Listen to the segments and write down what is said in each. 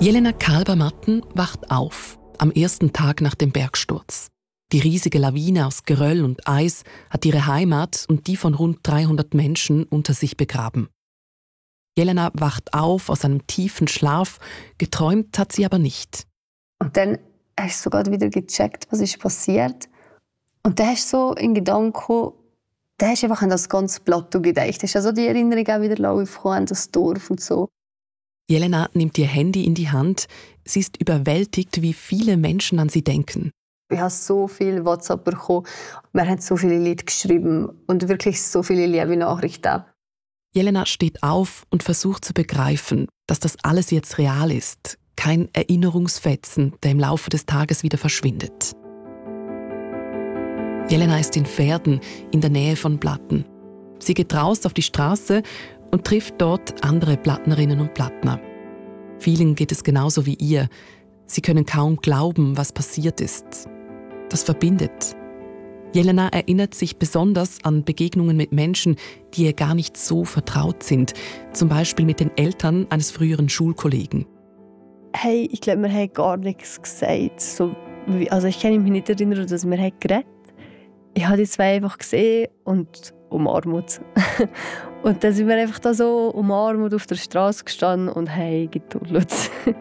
Jelena Kalber-Matten wacht auf, am ersten Tag nach dem Bergsturz. Die riesige Lawine aus Geröll und Eis hat ihre Heimat und die von rund 300 Menschen unter sich begraben. Jelena wacht auf aus einem tiefen Schlaf, geträumt hat sie aber nicht. Und dann hast du sogar wieder gecheckt, was ist passiert. Und dann hast du so in Gedanken, dann hast du einfach an das ganze Plateau gedacht. Hast also die Erinnerung auch wieder aufgekommen an das Dorf und so. Jelena nimmt ihr Handy in die Hand. Sie ist überwältigt, wie viele Menschen an sie denken. Ich habe so viel WhatsApp bekommen. Wir haben so viele Leute geschrieben und wirklich so viele liebe Nachrichten. Jelena steht auf und versucht zu begreifen, dass das alles jetzt real ist. Kein Erinnerungsfetzen, der im Laufe des Tages wieder verschwindet. Jelena ist in Verden, in der Nähe von Blatten. Sie geht raus auf die Straße und trifft dort andere Plattnerinnen und Plattner. Vielen geht es genauso wie ihr. Sie können kaum glauben, was passiert ist. Das verbindet. Jelena erinnert sich besonders an Begegnungen mit Menschen, die ihr gar nicht so vertraut sind. Zum Beispiel mit den Eltern eines früheren Schulkollegen. Hey, ich glaube, wir haben gar nichts gesagt. Ich kann mich nicht erinnern, dass wir geredet haben. Ich habe die zwei einfach gesehen und umarmt. Und dann sind wir einfach da so umarmt auf der Straße gestanden und haben getuddelt.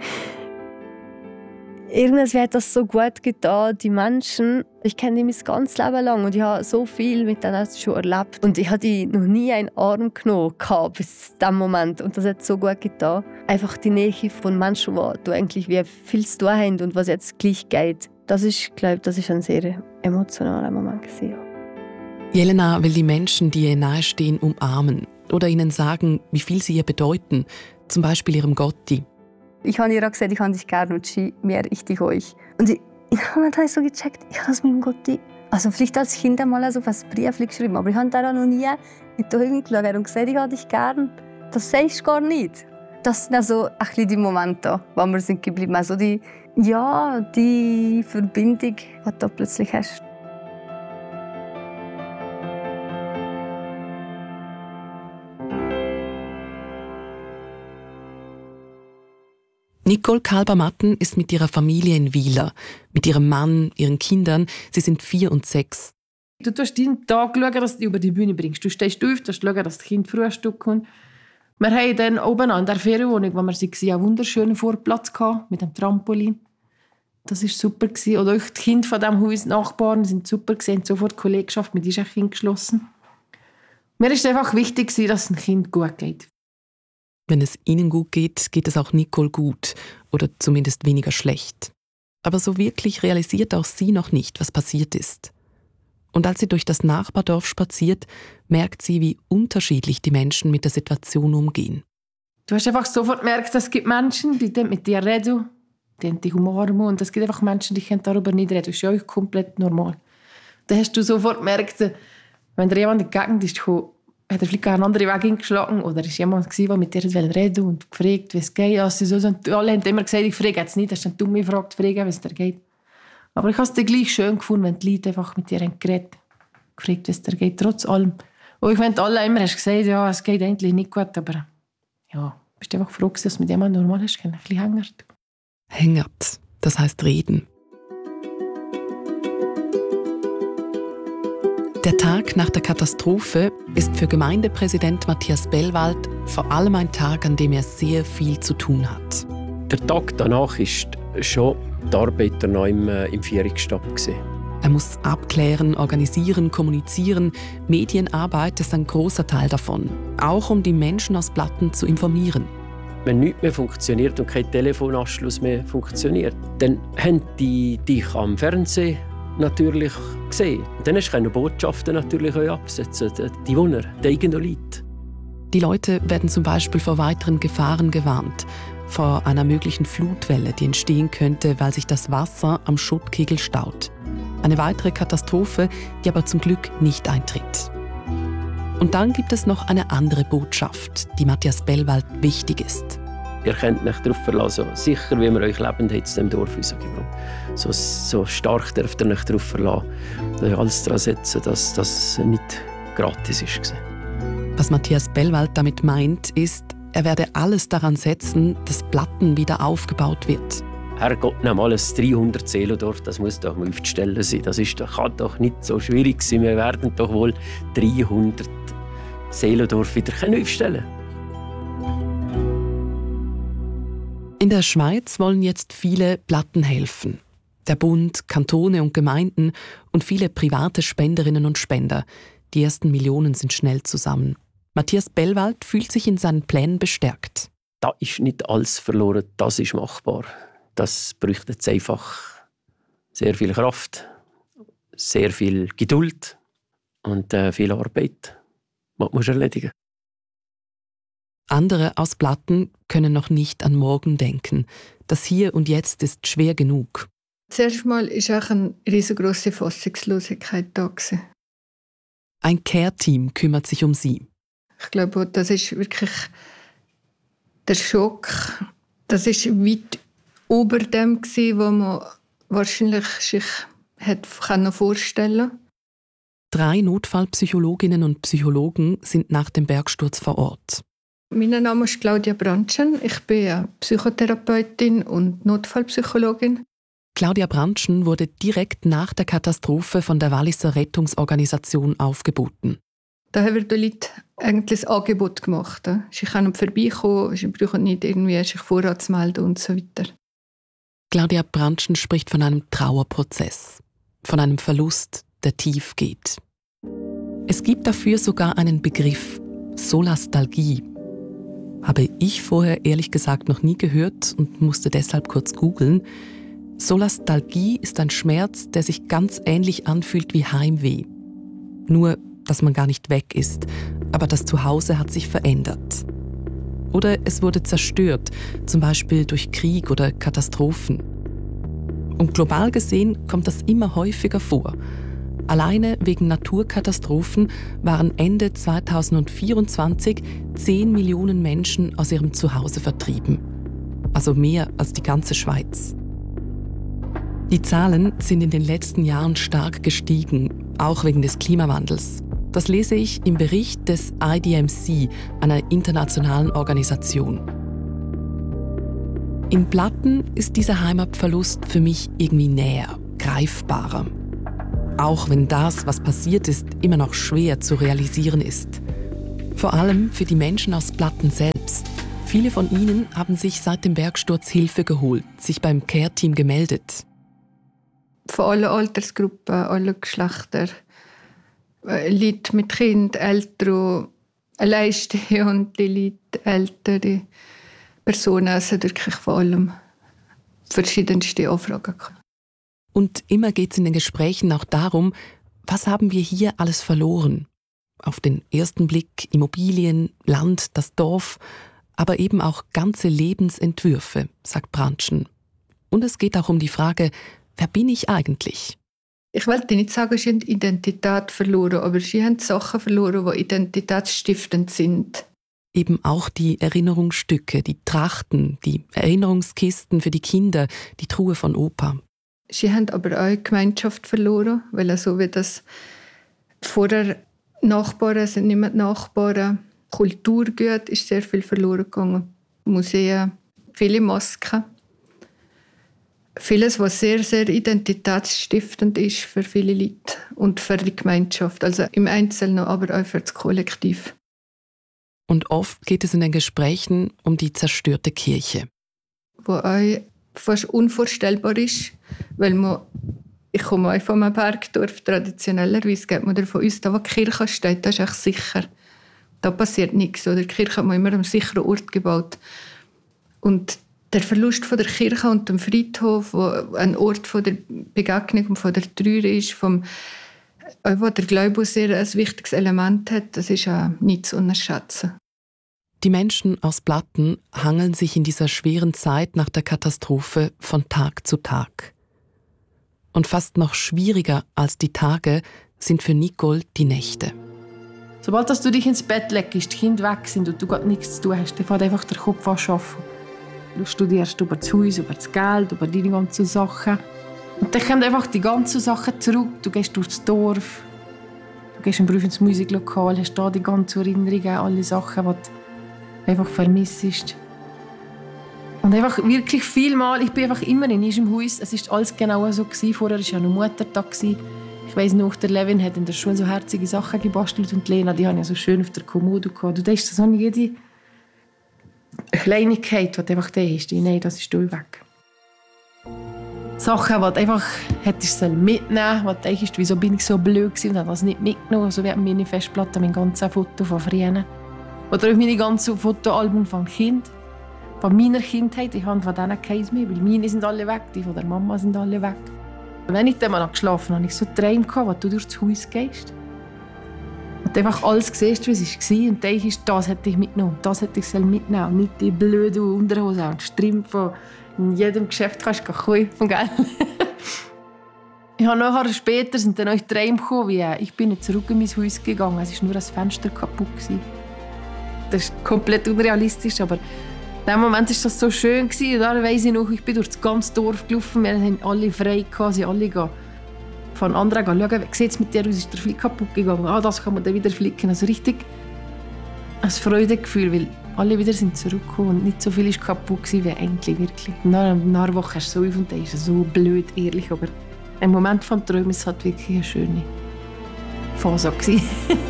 Irgendwie hat das so gut getan, die Menschen. Ich kenne die mein ganzes Leben lang und ich habe so viel mit denen schon erlebt. Und ich habe die noch nie einen Arm genommen bis zu diesem Moment. Und das hat so gut getan. Einfach die Nähe von Menschen, die eigentlich wie viel zu tun haben und was jetzt gleich geht. Das ist, glaube ich, ein sehr emotionaler Moment gewesen. Jelena will die Menschen, die ihr nahestehen, umarmen oder ihnen sagen, wie viel sie ihr bedeuten. Zum Beispiel ihrem Gotti. Ich habe ihr auch gesagt, ich habe dich gerne und mehr ich dich euch. Und ich habe so gecheckt, ich habe das mit dem Gotti. Also vielleicht als Kind einmal so auf ein Brief geschrieben, aber ich habe da noch nie mit den Augen geschaut und gesagt, ich habe dich gerne. Das sagst du gar nicht. Das sind also ein bisschen die Momente, wo wir sind geblieben. Also die Verbindung, die du da plötzlich hast. Nicole Kalber-Matten ist mit ihrer Familie in Wieler, mit ihrem Mann, ihren Kindern. Sie sind 4 und 6. Du tust jeden Tag schauen, dass du über die Bühne bringst. Du stehst auf, du schauen, dass das Kind Frühstück kommt. Wir haben dann oben an der Ferienwohnung, wo wir waren, einen wunderschönen Vorplatz mit einem Trampolin. Das war super. Oder auch die Kinder von diesem Haus, die Nachbarn, sind super. Sie haben sofort Kollegschaft mit diesem Kind geschlossen. Mir ist einfach wichtig, dass es dem Kind gut geht. Wenn es ihnen gut geht, geht es auch Nicole gut oder zumindest weniger schlecht. Aber so wirklich realisiert auch sie noch nicht, was passiert ist. Und als sie durch das Nachbardorf spaziert, merkt sie, wie unterschiedlich die Menschen mit der Situation umgehen. Du hast einfach sofort gemerkt, es gibt Menschen, die mit dir reden, die dich umarmen, und es gibt einfach Menschen, die können darüber nicht reden. Das ist ja auch komplett normal. Da hast du sofort gemerkt, wenn dir jemand entgegen ist, hat er vielleicht einen anderen Weg eingeschlagen oder ist jemand, der mit dir reden und gefragt, wie es geht. Also, alle haben immer gesagt, ich frage jetzt nicht, das ist eine dumme Frage, fragen, wie es dir geht. Aber ich habe es dir gleich schön gefunden, wenn die Leute einfach mit dir geredet haben, gefragt, wie es dir geht, trotz allem. Und ich meine, alle immer hast gesagt, ja, es geht eigentlich nicht gut, aber ja, bist einfach froh, dass du mit jemandem normal hast, ein bisschen hängert. Hängert, das heisst reden. Der Tag nach der Katastrophe ist für Gemeindepräsident Matthias Bellwald vor allem ein Tag, an dem er sehr viel zu tun hat. Der Tag danach war schon die Arbeiter noch im Vierungsstab. Er muss abklären, organisieren, kommunizieren. Medienarbeit ist ein großer Teil davon. Auch um die Menschen aus Blatten zu informieren. Wenn nichts mehr funktioniert und kein Telefonanschluss mehr funktioniert, dann haben die dich am Fernsehen natürlich gesehen. Und dann hast du Botschaften natürlich auch absetzen, die Wohner, die eigenen Leute. Die Leute werden zum Beispiel vor weiteren Gefahren gewarnt. Vor einer möglichen Flutwelle, die entstehen könnte, weil sich das Wasser am Schuttkegel staut. Eine weitere Katastrophe, die aber zum Glück nicht eintritt. Und dann gibt es noch eine andere Botschaft, die Matthias Bellwald wichtig ist. Ihr könnt euch darauf verlassen, sicher wie wir euch lebend in diesem Dorf rausgebracht. So stark dürft ihr euch darauf verlassen, euch alles daran setzen, dass das nicht gratis war. Was Matthias Bellwald damit meint, ist, er werde alles daran setzen, dass Platten wieder aufgebaut wird. Herrgott, nimm mal ein 300 Zelodorf, das muss doch mal aufzustellen sein. Kann doch nicht so schwierig sein. Wir werden doch wohl 300 Zelodorf wieder aufstellen können. In der Schweiz wollen jetzt viele Platten helfen. Der Bund, Kantone und Gemeinden und viele private Spenderinnen und Spender. Die ersten Millionen sind schnell zusammen. Matthias Bellwald fühlt sich in seinen Plänen bestärkt. Da ist nicht alles verloren, das ist machbar. Das bräuchte jetzt einfach sehr viel Kraft, sehr viel Geduld und viel Arbeit. Was musst du erledigen? Andere aus Platten können noch nicht an morgen denken. Das Hier und Jetzt ist schwer genug. Zuerst mal war auch eine riesengroße Fassungslosigkeit da. Ein Care-Team kümmert sich um sie. Ich glaube, das ist wirklich der Schock. Das ist weit über dem, was man wahrscheinlich sich vorstellen konnte. 3 Notfallpsychologinnen und Psychologen sind nach dem Bergsturz vor Ort. Mein Name ist Claudia Brandschen. Ich bin Psychotherapeutin und Notfallpsychologin. Claudia Brandschen wurde direkt nach der Katastrophe von der Walliser Rettungsorganisation aufgeboten. Da haben wir den Leuten eigentlich ein Angebot gemacht. Sie können vorbeikommen, sie brauchen nicht irgendwie sich vorratsmelden und so weiter. Claudia Brandschen spricht von einem Trauerprozess, von einem Verlust, der tief geht. Es gibt dafür sogar einen Begriff, Solastalgie. Habe ich vorher ehrlich gesagt noch nie gehört und musste deshalb kurz googeln. Solastalgie ist ein Schmerz, der sich ganz ähnlich anfühlt wie Heimweh. Nur, dass man gar nicht weg ist, aber das Zuhause hat sich verändert. Oder es wurde zerstört, zum Beispiel durch Krieg oder Katastrophen. Und global gesehen kommt das immer häufiger vor. Alleine wegen Naturkatastrophen waren Ende 2024 10 Millionen Menschen aus ihrem Zuhause vertrieben. Also mehr als die ganze Schweiz. Die Zahlen sind in den letzten Jahren stark gestiegen, auch wegen des Klimawandels. Das lese ich im Bericht des IDMC, einer internationalen Organisation. In Platten ist dieser Heimatverlust für mich irgendwie näher, greifbarer. Auch wenn das, was passiert ist, immer noch schwer zu realisieren ist. Vor allem für die Menschen aus Platten selbst. Viele von ihnen haben sich seit dem Bergsturz Hilfe geholt, sich beim Care-Team gemeldet. Von allen Altersgruppen, allen Geschlechter. Leute mit Kind, Eltern, alleinstehende Leute, ältere Personen. Es hat wirklich vor allem verschiedenste Anfragen gehabt. Und immer geht es in den Gesprächen auch darum, was haben wir hier alles verloren? Auf den ersten Blick Immobilien, Land, das Dorf, aber eben auch ganze Lebensentwürfe, sagt Brandschen. Und es geht auch um die Frage, wer bin ich eigentlich? Ich wollte nicht sagen, sie haben Identität verloren, aber sie haben Sachen verloren, die identitätsstiftend sind. Eben auch die Erinnerungsstücke, die Trachten, die Erinnerungskisten für die Kinder, die Truhe von Opa. Sie haben aber auch Gemeinschaft verloren, weil so wie das vorher Nachbarn sind nicht mehr Nachbarn. Kulturgut ist sehr viel verloren gegangen. Museen, viele Masken. Vieles, was sehr, sehr identitätsstiftend ist für viele Leute und für die Gemeinschaft. Also im Einzelnen, aber auch für das Kollektiv. Und oft geht es in den Gesprächen um die zerstörte Kirche. Wo auch fast unvorstellbar ist, weil ich komme auch von einem Bergdorf, traditionellerweise geht man davon aus, da wo die Kirche steht, das ist echt sicher. Da passiert nichts. Oder die Kirche hat man immer an einem sicheren Ort gebaut. Und der Verlust von der Kirche und dem Friedhof, wo ein Ort von der Begegnung und von der Trauer ist, wo der Glaube sehr ein wichtiges Element hat, das ist auch nicht zu unterschätzen. Die Menschen aus Platten hangeln sich in dieser schweren Zeit nach der Katastrophe von Tag zu Tag. Und fast noch schwieriger als die Tage sind für Nicole die Nächte. Sobald du dich ins Bett legst, die Kinder weg sind und du gar nichts zu tun hast, dann fängt einfach der Kopf an zu arbeiten. Du studierst über das Haus, über das Geld, über deine ganzen Sachen. Und dann kommen einfach die ganzen Sachen zurück. Du gehst durchs Dorf, du gehst im Beruf ins Musiklokal, hast da die ganzen Erinnerungen, alle Sachen, die einfach vermisst. Und einfach wirklich viel Mal, ich bin einfach immer in diesem Haus, es war alles genau so. Vorher war ja noch Muttertag. Ich weiss noch, der Levin hat in der Schule so herzige Sachen gebastelt und Lena, die haben ja so schön auf der Kommode gehabt. Du denkst, so jede Kleinigkeit, die einfach da ist, nein, das ist weg. Sachen, die du einfach hättest mitnehmen sollen, wo du denkst, wieso bin ich so blöd gewesen und habe das nicht mitgenommen. So wie meine Festplatte, mein ganzes Foto von früher. Oder auch meine ganzen Fotoalbum von Kind. Von meiner Kindheit, ich habe von denen keins mehr, weil meine sind alle weg, die von der Mama sind alle weg. Und wenn ich dann mal geschlafen habe, hatte ich so Träume, wo du durch das Haus gehst. Und du einfach alles siehst, wie es war. Und denkst, das hätte ich mitgenommen, das hätte ich mitnehmen sollen. Nicht die blöden Unterhosen und Strümpfe, die in jedem Geschäft kannst du kaufen, gell? Ich habe nachher später sind dann auch Träume gekommen, wie ich bin nicht zurück in mein Haus gegangen, es war nur ein Fenster kaputt. Das ist komplett unrealistisch, aber in dem Moment war das so schön. Und da weiss ich noch, ich bin durch das ganze Dorf gelaufen, wir hatten alle frei, sie alle von anderen schauen, wie sieht es mit dir aus, ist der Flick kaputt gegangen, das kann man dann wieder flicken. Also richtig ein Freudegefühl, weil alle wieder sind zurückgekommen und nicht so viel ist kaputt gewesen, wie eigentlich wirklich. Nach einer Woche hast du so auf und das ist so blöd, ehrlich, aber im Moment von Träumen ist es halt wirklich eine schöne Phase gewesen.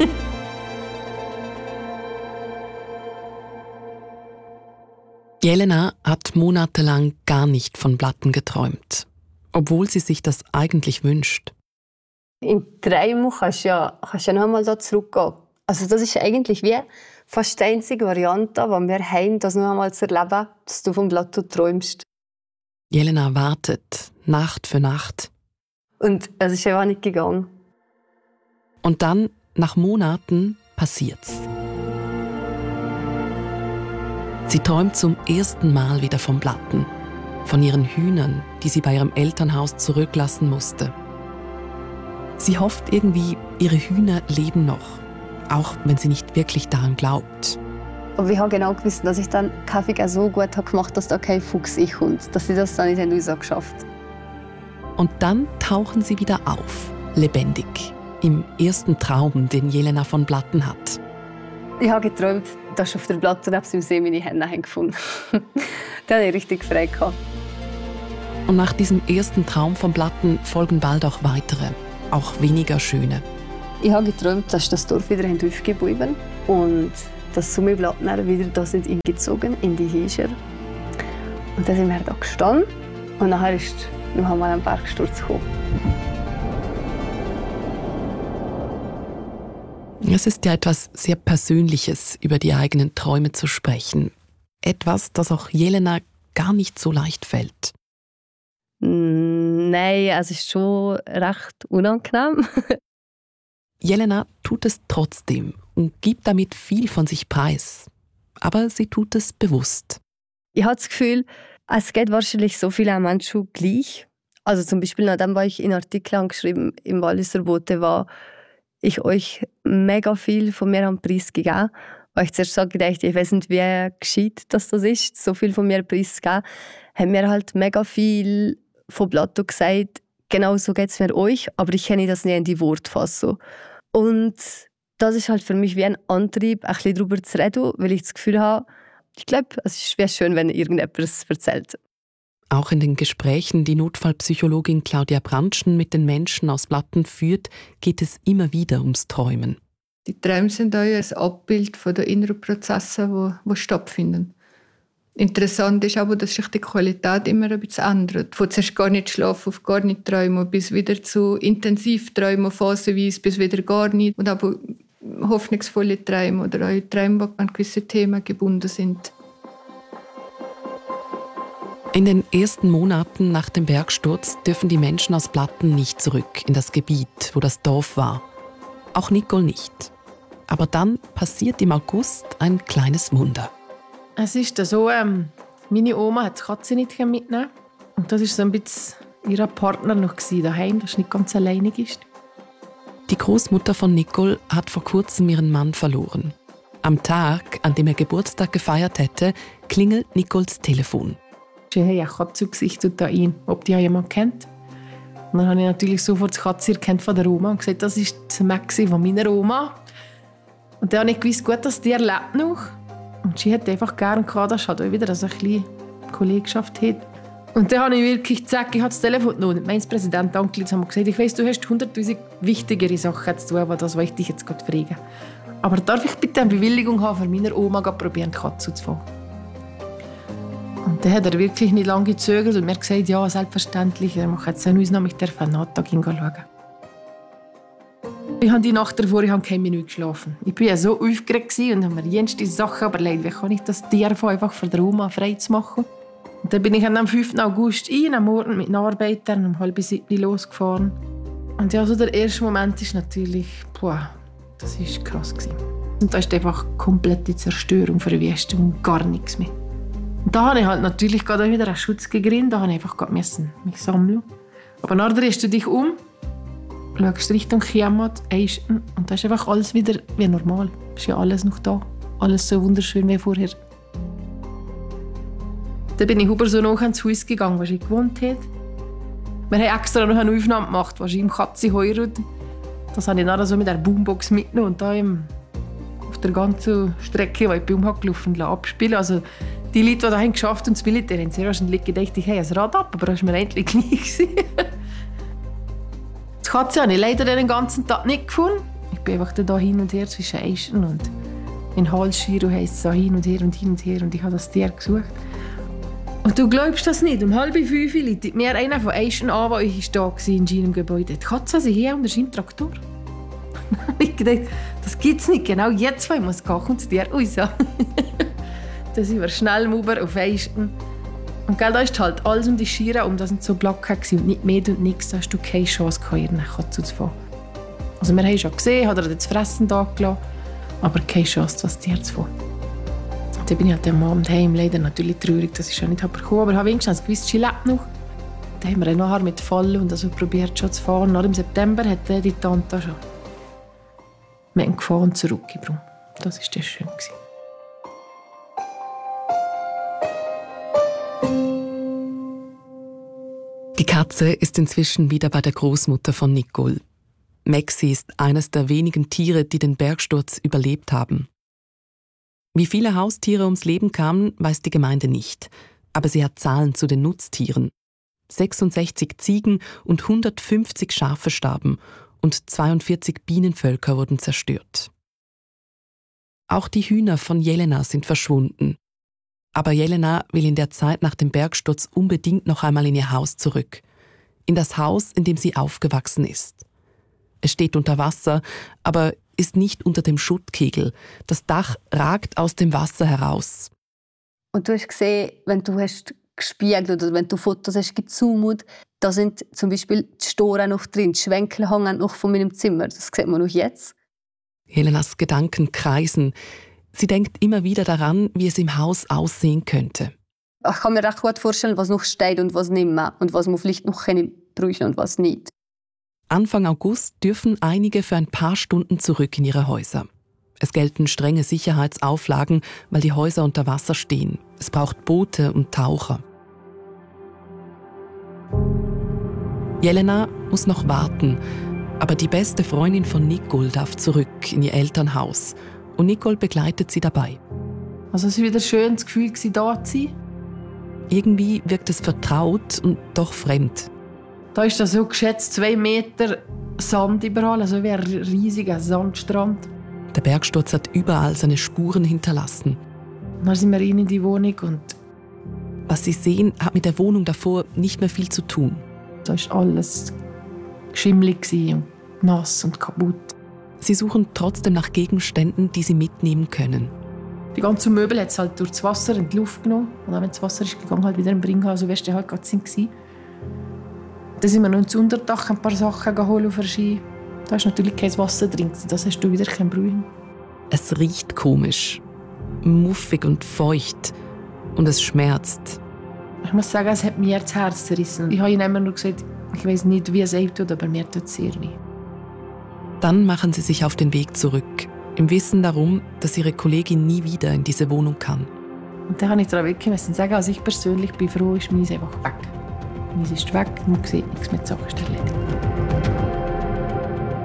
Jelena hat monatelang gar nicht von Platten geträumt, obwohl sie sich das eigentlich wünscht. In 3 Monaten kannst du ja noch einmal da zurückgehen. Also das ist eigentlich wie fast die einzige Variante, die wir haben, das noch einmal zu erleben, dass du vom Plateau träumst. Jelena wartet, Nacht für Nacht. Und es ist einfach nicht gegangen. Und dann, nach Monaten, passiert's. Sie träumt zum ersten Mal wieder vom Platten, von ihren Hühnern, die sie bei ihrem Elternhaus zurücklassen musste. Sie hofft irgendwie, ihre Hühner leben noch, auch wenn sie nicht wirklich daran glaubt. Aber ich habe genau gewusst, dass ich dann Kaffee so gut gemacht habe, dass da kein Fuchs kommt, dass sie das dann nicht rausgeschafft haben. Und dann tauchen sie wieder auf, lebendig, im ersten Traum, den Jelena von Platten hat. Ich habe geträumt, dass ich auf der Platte neben dem See meine Hände gefunden habe. Da hatte ich richtig frei gehabt. Und nach diesem ersten Traum von Platten folgen bald auch weitere, auch weniger schöne. Ich habe geträumt, dass das Dorf wieder aufgebaut und dass so viele Plattner wieder da sind eingezogen in die Hiescher. Und dann sind wir da gestanden und nachher ist noch einmal ein Bergsturz gekommen. Es ist ja etwas sehr Persönliches, über die eigenen Träume zu sprechen. Etwas, das auch Jelena gar nicht so leicht fällt. Nein, es ist schon recht unangenehm. Jelena tut es trotzdem und gibt damit viel von sich preis. Aber sie tut es bewusst. Ich habe das Gefühl, es geht wahrscheinlich so vielen Menschen gleich. Also zum Beispiel nachdem, was ich in Artikeln geschrieben im Walliser Bote war, ich euch mega viel von mir am Preis gegeben. Weil ich zuerst gedacht, ich weiß nicht, wie gescheit das ist, so viel von mir preisgegeben, haben mir halt mega viel von Plateau gesagt, genau so geht es mir euch, aber ich kenne das nicht in die Worte fassen. Und das ist halt für mich wie ein Antrieb, ein bisschen darüber zu reden, weil ich das Gefühl habe, ich glaube, es wäre schön, wenn irgendjemand es erzählt. Auch in den Gesprächen, die Notfallpsychologin Claudia Brandschen mit den Menschen aus Platten führt, geht es immer wieder ums Träumen. Die Träume sind auch ein Abbild von den inneren Prozessen, die stattfinden. Interessant ist aber, dass sich die Qualität immer ein bisschen ändert. Von zuerst gar nicht schlafen auf gar nicht träumen, bis wieder zu intensiv träumen, phasenweise bis wieder gar nicht. Und aber hoffnungsvolle Träume oder auch Träume, die an gewisse Themen gebunden sind. In den ersten Monaten nach dem Bergsturz dürfen die Menschen aus Platten nicht zurück in das Gebiet, wo das Dorf war. Auch Nicole nicht. Aber dann passiert im August ein kleines Wunder. Es ist so, meine Oma hat die Katze nicht mitnehmen. Und das war so ein bisschen ihr Partner noch daheim, dass sie nicht ganz alleinig ist. Die Großmutter von Nicole hat vor kurzem ihren Mann verloren. Am Tag, an dem er Geburtstag gefeiert hätte, klingelt Nicoles Telefon. Ich habe eine Katze gesichtet an, ob die jemand kennt. Und dann habe ich natürlich sofort die Katze erkannt von der Oma und gesagt, das ist die Maxi von meiner Oma. Und dann habe ich gewusst, gut, dass die lebt noch. Und sie hätte einfach gerne gehabt, dass halt auch wieder so ein bisschen Kollegschaft hat. Und dann habe ich wirklich gesagt, ich habe das Telefon genommen. Und mein Präsident angerufen und gesagt, ich weiss, du hast 100'000 wichtigere Sachen zu tun, aber das wollte ich dich jetzt gerade fragen. Aber darf ich bitte eine Bewilligung haben, für meiner Oma probieren, die Katze zu fangen? Und dann hat er wirklich nicht lange gezögert und mir gesagt, ja, selbstverständlich, er macht jetzt eine Ausnahme, ich darf einen Nachtag hinschauen. Ich habe die Nacht davor keine Minute geschlafen. Ich war so aufgeregt und habe mir jenste Sachen überlegt, wie kann ich das Tier einfach von der Oma frei zu machen. Und dann bin ich am 5. August am Morgen mit den Arbeitern um 6:30 losgefahren. Und ja, so der erste Moment ist natürlich, das war krass. Und da ist einfach komplette Zerstörung für die Wüste und gar nichts mehr. Und da habe ich halt natürlich gerade wieder einen Schutz gegeben, da habe ich einfach mich sammeln. Aber nachher drehst du dich um, schaust Richtung Chiamat, und da ist einfach alles wieder wie normal. Ist ja alles noch da. Alles so wunderschön wie vorher. Dann bin ich über so noch ins Haus gegangen, wo ich gewohnt habe. Wir haben extra noch eine Aufnahme gemacht, wo ich im Katze heiratet. Das habe ich dann so mit der Boombox mitgenommen und da auf der ganzen Strecke, die ich bei gelaufen abspielen. Also die Leute, die da haben geschafft und das Militär haben sehr wahrscheinlich gedacht, ich habe ein Rad ab, aber das war mir endlich gleich. Die Katze habe ich leider den ganzen Tag nicht gefunden. Ich bin einfach da hin und her zwischen Eischen und in Halsschiro heisst es so hin und her und hin und her und ich habe das Tier gesucht. Und du glaubst das nicht, um 4:30 leitet mir einer von Eischen an, der da war in seinem Gebäude. Die Katze sind hier unter seinem Traktor. Ich dachte, das gibt es nicht, genau jetzt, ich muss gehen, kommt das Tier raus. Dann sind wir schnell rüber auf Eischen. Und da ist halt alles um die Schiere, um das so Blocken und nicht mehr und nichts, da hast du keine Chance gehabt, ihr Katze zu fangen. Also wir haben schon gesehen, hat er das Fressen da gelassen, aber keine Chance, das Tier zu fangen. Dann bin ich halt am Abend heim, leider natürlich traurig, dass ich schon nicht bekommen habe, aber ich habe wenigstens gewusst, sie lebt noch. Dann haben wir nachher mit Fallen und also probiert schon zu fahren. Nach im September hat die Tante schon mit ihm gefahren und zurückgebracht. Das war das schön. Die Katze ist inzwischen wieder bei der Großmutter von Nicole. Maxi ist eines der wenigen Tiere, die den Bergsturz überlebt haben. Wie viele Haustiere ums Leben kamen, weiß die Gemeinde nicht. Aber sie hat Zahlen zu den Nutztieren. 66 Ziegen und 150 Schafe starben und 42 Bienenvölker wurden zerstört. Auch die Hühner von Jelena sind verschwunden. Aber Jelena will in der Zeit nach dem Bergsturz unbedingt noch einmal in ihr Haus zurück. In das Haus, in dem sie aufgewachsen ist. Es steht unter Wasser, aber ist nicht unter dem Schuttkegel. Das Dach ragt aus dem Wasser heraus. Und du hast gesehen, wenn du hast gespiegelt oder wenn du Fotos hast gezoomt, da sind zum Beispiel die Storen noch drin, die Schwenkel hängen noch von meinem Zimmer. Das sieht man noch jetzt. Jelenas Gedanken kreisen. Sie denkt immer wieder daran, wie es im Haus aussehen könnte. Ich kann mir recht gut vorstellen, was noch steht und was nicht mehr und was man vielleicht noch brauchen und was nicht. Anfang August dürfen einige für ein paar Stunden zurück in ihre Häuser. Es gelten strenge Sicherheitsauflagen, weil die Häuser unter Wasser stehen. Es braucht Boote und Taucher. Jelena muss noch warten, aber die beste Freundin von Nicole darf zurück in ihr Elternhaus. Und Nicole begleitet sie dabei. Also es war wieder schön, das Gefühl, da zu sein. Irgendwie wirkt es vertraut und doch fremd. Da ist so geschätzt 2 Meter Sand überall, also wie ein riesiger Sandstrand. Der Bergsturz hat überall seine Spuren hinterlassen. Dann sind wir in die Wohnung und was sie sehen, hat mit der Wohnung davor nicht mehr viel zu tun. da war alles schimmelig und nass und kaputt. Sie suchen trotzdem nach Gegenständen, die sie mitnehmen können. Die ganzen Möbel hat es halt durch das Wasser in die Luft genommen. Und dann, wenn das Wasser ist gegangen, halt wieder im Bringhaus, so wie es halt gerade war. Dann sind wir noch ins Unterdach ein paar Sachen geholt auf der Ski. Da ist natürlich kein Wasser drin, das hast du wieder kein Brühen. Es riecht komisch, muffig und feucht. Und es schmerzt. Ich muss sagen, es hat mir das Herz zerrissen. Ich habe ihnen immer nur gesagt, ich weiß nicht, wie es euch tut, aber mir tut es sehr weh. Dann machen sie sich auf den Weg zurück, im Wissen darum, dass ihre Kollegin nie wieder in diese Wohnung kann. Und dann habe ich daran wirklich sagen, also ich persönlich bin froh, ist meins einfach weg. Meins ist weg, man sieht nichts mehr, die Sache ist erledigt.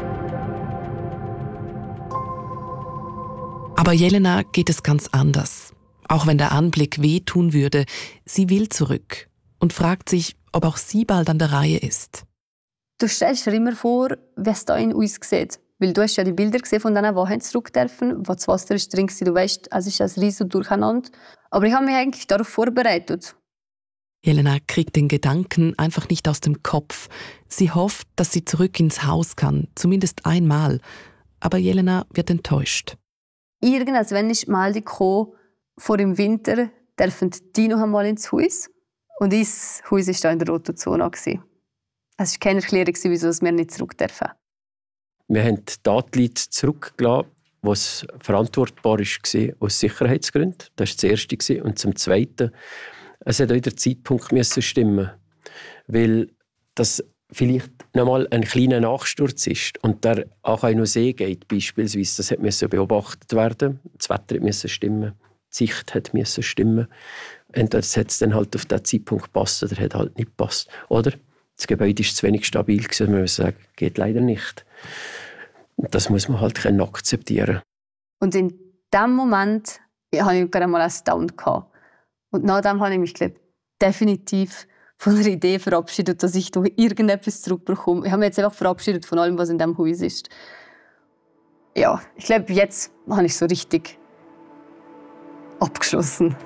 Aber Jelena geht es ganz anders. Auch wenn der Anblick wehtun würde, sie will zurück und fragt sich, ob auch sie bald an der Reihe ist. Du stellst dir immer vor, wie es da in uns sieht. Weil du hast ja die Bilder gesehen von denen, die zurück dürfen, wo das Wasser ist drin war. Du weißt, es ist ein riesiges Durcheinander. Aber ich habe mich eigentlich darauf vorbereitet. Jelena kriegt den Gedanken einfach nicht aus dem Kopf. Sie hofft, dass sie zurück ins Haus kann, zumindest einmal. Aber Jelena wird enttäuscht. Irgendwann ist mal die gekommen, vor dem Winter dürfen die noch einmal ins Haus. Und das Haus war da in der roten Zone. Es war keine Erklärung, wieso wir nicht zurück dürfen. Wir haben die Leute zurückgelassen, was verantwortbar war aus Sicherheitsgründen. Das war das Erste. Und zum Zweiten, es hat auch der Zeitpunkt stimmen, weil das vielleicht noch mal ein kleiner Nachsturz ist und der auch noch See geht, beispielsweise. Das musste beobachtet werden. Das Wetter musste stimmen, die Sicht musste stimmen. Entweder hat es dann halt auf diesen Zeitpunkt gepasst oder hat halt nicht gepasst. Oder das Gebäude war zu wenig stabil, man muss sagen, geht leider nicht. Und das muss man halt akzeptieren. Und in diesem Moment hatte ich gerade mal einen Down. Und nach dem habe ich mich definitiv von der Idee verabschiedet, dass ich durch irgendetwas zurückbekomme. Ich habe mich jetzt einfach verabschiedet von allem, was in diesem Haus ist. Ja, ich glaube, jetzt habe ich so richtig abgeschlossen.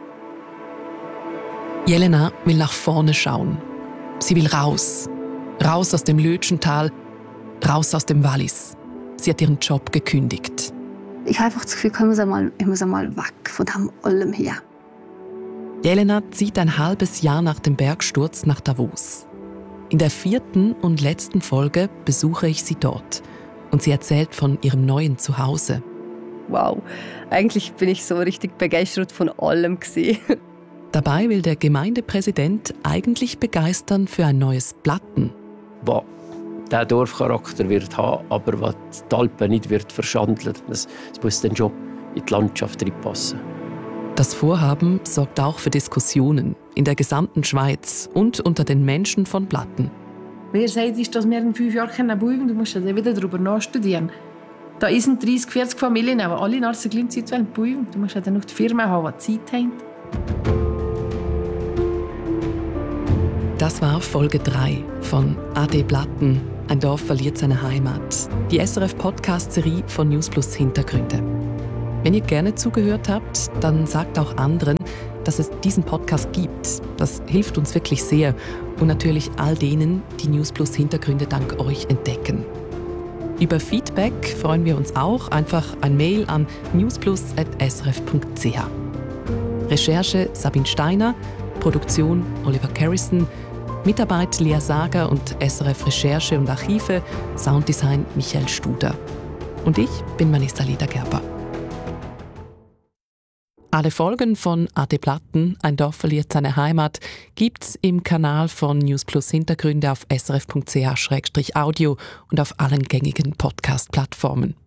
Jelena will nach vorne schauen. Sie will raus. Raus aus dem Lötschental, raus aus dem Wallis. Sie hat ihren Job gekündigt. Ich habe einfach das Gefühl, ich muss einmal weg von dem allem her. Jelena zieht ein halbes Jahr nach dem Bergsturz nach Davos. In der 4. und letzten Folge besuche ich sie dort. Und sie erzählt von ihrem neuen Zuhause. Wow, eigentlich bin ich so richtig begeistert von allem gewesen. Dabei will der Gemeindepräsident eigentlich begeistern für ein neues Platten. Was der Dorfcharakter wird haben, aber was die Alpen nicht wird verschandeln. Das muss dann schon in die Landschaft reinpassen. Das Vorhaben sorgt auch für Diskussionen in der gesamten Schweiz und unter den Menschen von Blatten. Wer sagt, ist, dass wir in 5 Jahren bauen? Du musst ja wieder darüber nachstudieren. Da sind 30, 40 Familien, aber alle in der gleichen Zeit bauen. Du musst ja dann noch die Firmen haben, die Zeit haben. Das war Folge 3 von AD Blatten, ein Dorf verliert seine Heimat. Die SRF-Podcast-Serie von Newsplus Hintergründe. Wenn ihr gerne zugehört habt, dann sagt auch anderen, dass es diesen Podcast gibt. Das hilft uns wirklich sehr und natürlich all denen, die Newsplus Hintergründe dank euch entdecken. Über Feedback freuen wir uns auch. Einfach ein Mail an newsplus@srf.ch. Recherche Sabine Steiner, Produktion Oliver Carrison, Mitarbeit Lea Sager und SRF Recherche und Archive, Sounddesign Michael Studer. Und ich bin Vanessa Ledergerber. Alle Folgen von AD Blatten, ein Dorf verliert seine Heimat, gibt's im Kanal von Newsplus Hintergründe auf srf.ch/audio und auf allen gängigen Podcast-Plattformen.